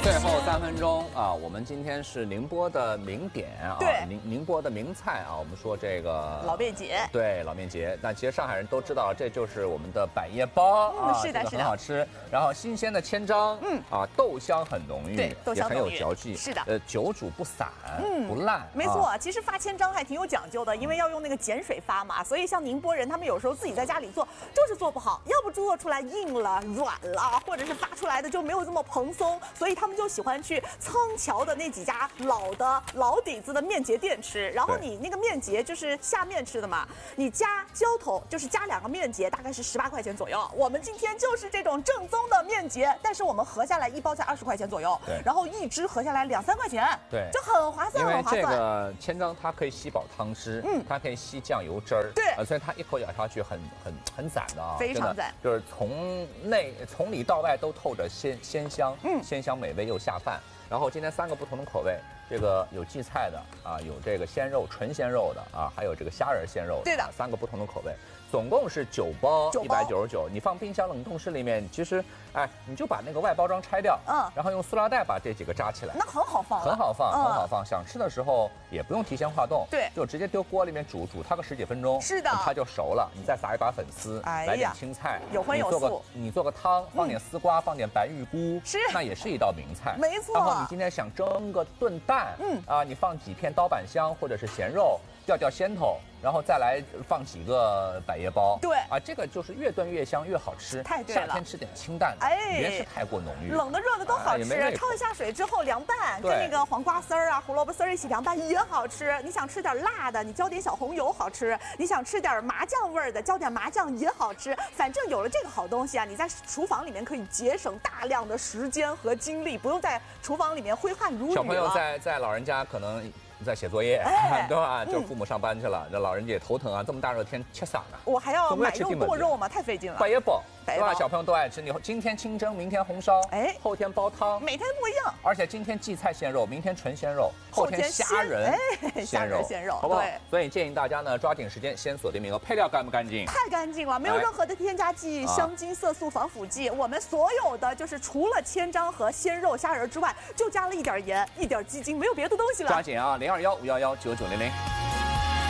最后3分钟啊，我们今天是宁波的名点啊， 对， 宁波的名菜啊，我们说这个老面节， 对，老面节。那其实上海人都知道，这就是我们的百叶包啊， 是的， 这个很好吃。然后新鲜的千张，豆香很浓郁， 对，豆香也很有嚼劲， 是的， 久煮不散，不烂。 没错，其实发千张还挺有讲究的，因为要用那个碱水发嘛，所以像宁波人他们有时候自己在家里做就是做不好，要不做出来硬了、软了，或者是发出来的就没有这么蓬松，所以他们就喜欢去仓桥的那几家老底子的面节店吃。然后你那个面节就是下面吃的嘛，你加浇头就是加2个面节，大概是18块钱左右。我们今天就是这种正宗的面节，但是我们合下来一包才20块钱左右，然后一只合下来2、3块钱， 对， 就很划算，很划算。 因为这个千张它可以吸饱汤汁，它可以吸酱油汁儿， 对， 所以它一口咬下去很攒的啊， 非常攒， 就是从里到外都透着鲜香，鲜香美味又下饭。然后今天3个不同的口味，这个有荠菜的啊，有这个鲜肉纯鲜肉的啊，还有这个虾仁鲜肉的， 对的 ，3个不同的口味，总共是9包199。你放冰箱冷冻室里面，其实你就把那个外包装拆掉，然后用塑料袋把这几个扎起来， 那很好放， 很好放，很好放。想吃的时候也不用提前化冻， 对， 就直接丢锅里面煮它个10几分钟， 是的， 它就熟了。你再撒一把粉丝，来点青菜， 有荤有素， 你做个汤，放点丝瓜，放点白玉菇， 是， 那也是一道名菜， 没错。 然后你今天想蒸个炖蛋，你放几片刀板香或者是咸肉，吊鲜头，然后再来放几个百叶包， 对这个就是越炖越香越好吃。 太对了， 夏天吃点清淡的，别是太过浓郁， 冷的热的都好吃。焯一下水之后凉拌，跟那个黄瓜丝儿啊、胡萝卜丝儿一起凉拌也好吃。你想吃点辣的，你浇点小红油好吃；你想吃点麻酱味儿的，浇点麻酱也好吃。反正有了这个好东西啊，你在厨房里面可以节省大量的时间和精力，不用在厨房里面挥汗如雨了。 小朋友在老人家可能在写作业，对吧？就父母上班去了，这老人家也头疼啊，这么大热天吃啥呢？ 我还要买肉剁肉嘛，太费劲了。 百叶包，对吧？小朋友都爱吃。你今天清蒸，明天红烧，后天煲汤， 每天不一样。 而且今天荠菜鲜肉，明天纯鲜肉，后天虾仁鲜肉，好不好？所以建议大家呢抓紧时间先锁定名额。配料干不干净？ 太干净了，没有任何的添加剂、香精、色素、防腐剂。我们所有的就是除了千张和鲜肉、虾仁之外，就加了一点盐、一点鸡精，没有别的东西了。 抓紧啊！0215119900。